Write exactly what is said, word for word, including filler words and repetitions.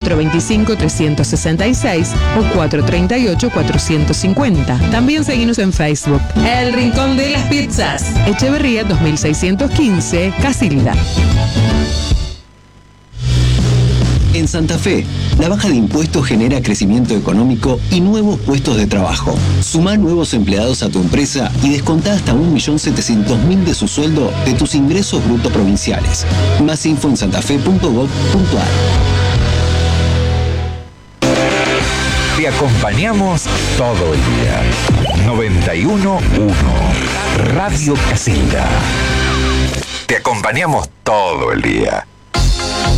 cuatro dos cinco, tres seis seis o cuatro tres ocho, cuatro cinco cero. También seguimos en Facebook. El Rincón de las Pizzas. Echeverría dos mil seiscientos quince, Casilda. En Santa Fe, la baja de impuestos genera crecimiento económico y nuevos puestos de trabajo. Sumá nuevos empleados a tu empresa y descontá hasta un millón setecientos mil de su sueldo de tus ingresos brutos provinciales. Más info en santafe punto gob punto ar. Te acompañamos todo el día. noventa y uno punto uno Radio Casilda. Te acompañamos todo el día.